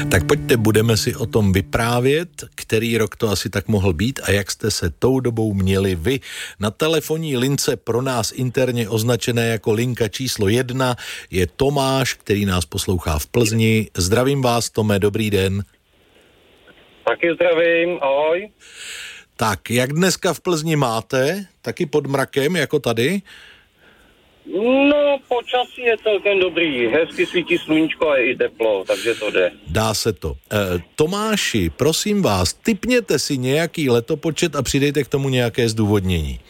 Tak pojďte, budeme si o tom vyprávět, který rok to asi tak mohl být a jak jste se tou dobou měli vy. Na telefonní lince pro nás interně označené jako linka číslo 1 je Tomáš, který nás poslouchá v Plzni. Zdravím vás, Tome, dobrý den. Taky zdravím, ahoj. Tak, jak dneska v Plzni máte? Taky pod mrakem, jako tady? No, počasí je celkem dobrý, hezky svítí sluníčko a je i teplo, takže to jde. Dá se to. Tomáši, prosím vás, tipněte si nějaký letopočet a přidejte k tomu nějaké zdůvodnění.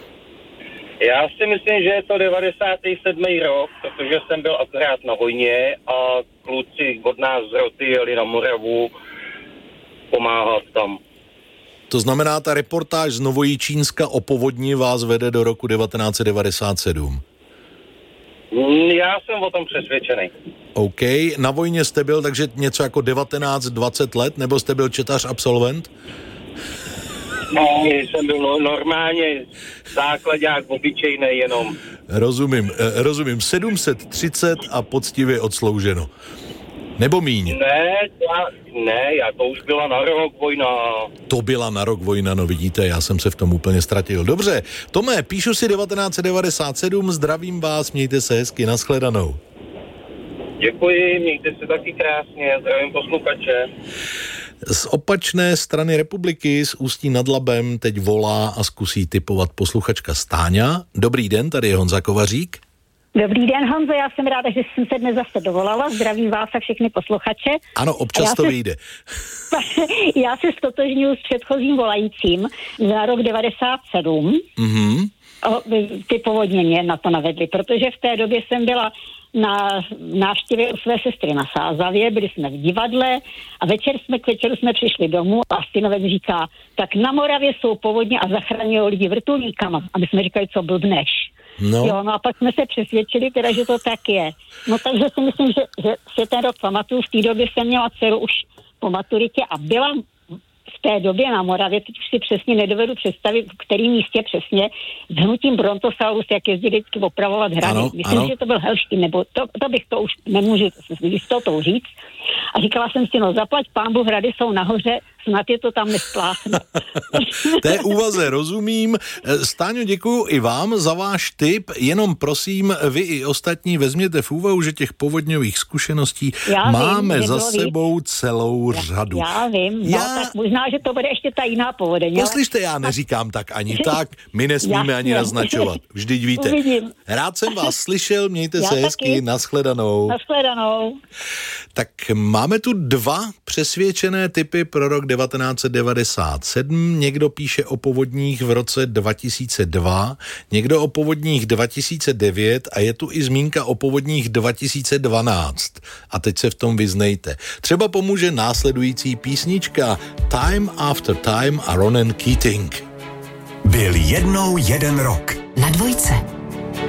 Já si myslím, že je to 97. rok, protože jsem byl akorát na vojně a kluci od nás z roty jeli na Moravu pomáhat tam. To znamená, ta reportáž z Novojičínska o povodni vás vede do roku 1997. Já jsem o tom přesvědčený. OK, na vojně jste byl, takže něco jako 19-20 let, nebo jste byl četař absolvent? No, jsem byl normálně základňák obyčejnej jenom. Rozumím, 730 a poctivě odslouženo. Nebo míň? Ne, to už byla na rok vojna. To byla na rok vojna, no vidíte, já jsem se v tom úplně ztratil. Dobře, Tome, píšu si 1997, zdravím vás, mějte se hezky, nashledanou. Děkuji, mějte se taky krásně, zdravím posluchače. Z opačné strany republiky, z Ústí nad Labem, teď volá a zkusí tipovat posluchačka Stáňa. Dobrý den, tady je Honza Kovařík. Dobrý den, Honzo, já jsem ráda, že jsem se dnes zase dovolala. Zdravím vás a všechny posluchače. Ano, občas to vyjde. Já se ztotožňuji s předchozím volajícím za rok 97. Mhm. Ty povodně mě na to navedly, protože v té době jsem byla na návštěvě u své sestry na Sázavě, byli jsme v divadle a k večeru jsme přišli domů a synovec říká, tak na Moravě jsou povodně a zachraňují lidi vrtulníkama. A my jsme říkali, co blbneš. No a pak jsme se přesvědčili teda, že to tak je. No takže si myslím, že ten rok pamatuju, v té době jsem měla dceru už po maturitě a byla v té době na Moravě, teď už si přesně nedovedu představit, v kterém místě přesně, s hnutím Brontosaurus, jak jezdili vždycky opravovat hrady. Myslím, že to byl Helštín, nebo to bych to už nemůžu s jistotou říct. A říkala jsem si, no zaplať pánbu, hrady jsou nahoře, snad je to tam nespláchne. Té úvaze rozumím. Stáňo, děkuju i vám za váš tip, jenom prosím, vy i ostatní vezměte v úvahu, že těch povodňových zkušeností máme za sebou celou řadu. Já vím, tak možná, že to bude ještě ta jiná povodeň. Poslyšte, já neříkám tak ani tak, my nesmíme ani naznačovat. Vždyť víte. Uvidím. Rád jsem vás slyšel, mějte se hezky, nashledanou. Nashledanou. Tak máme tu 2 přesvědčené tipy pro rok 1997. Někdo píše o povodních v roce 2002, někdo o povodních 2009 a je tu i zmínka o povodních 2012. A teď se v tom vyznejte. Třeba pomůže následující písnička Time After Time a Ronan Keating. Byl jednou jeden rok. Na Dvojce.